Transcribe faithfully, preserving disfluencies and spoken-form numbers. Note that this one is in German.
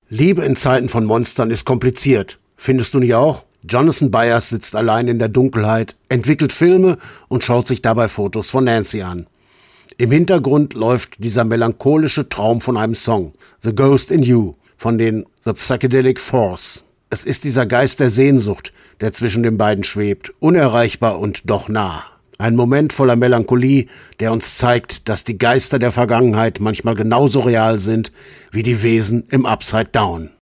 Liebe in Zeiten von Monstern ist kompliziert. Findest du nicht auch? Jonathan Byers sitzt allein in der Dunkelheit, entwickelt Filme und schaut sich dabei Fotos von Nancy an. Im Hintergrund läuft dieser melancholische Traum von einem Song, The Ghost in You, von den The Psychedelic Force. Es ist dieser Geist der Sehnsucht, der zwischen den beiden schwebt, unerreichbar und doch nah. Ein Moment voller Melancholie, der uns zeigt, dass die Geister der Vergangenheit manchmal genauso real sind wie die Wesen im Upside Down.